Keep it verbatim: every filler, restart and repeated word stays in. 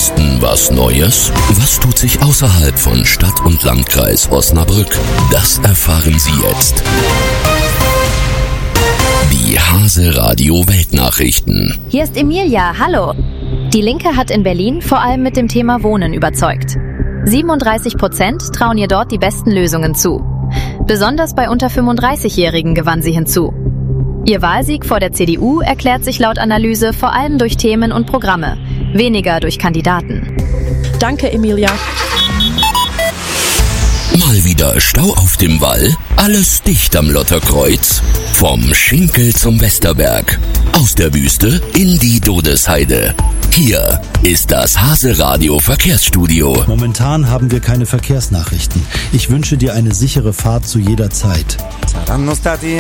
Westen was Neues? Was tut sich außerhalb von Stadt und Landkreis Osnabrück? Das erfahren Sie jetzt. Die Hase Radio Weltnachrichten. Hier ist Emilia, hallo. Die Linke hat in Berlin vor allem mit dem Thema Wohnen überzeugt. siebenunddreißig Prozent trauen ihr dort die besten Lösungen zu. Besonders bei unter fünfunddreißigjährigen gewann sie hinzu. Ihr Wahlsieg vor der C D U erklärt sich laut Analyse vor allem durch Themen und Programme, weniger durch Kandidaten. Danke, Emilia. Mal wieder Stau auf dem Wall? Alles dicht am Lotterkreuz. Vom Schinkel zum Westerberg. Aus der Wüste in die Dodesheide. Hier ist das Hase Radio Verkehrsstudio. Momentan haben wir keine Verkehrsnachrichten. Ich wünsche dir eine sichere Fahrt zu jeder Zeit. Saranno stati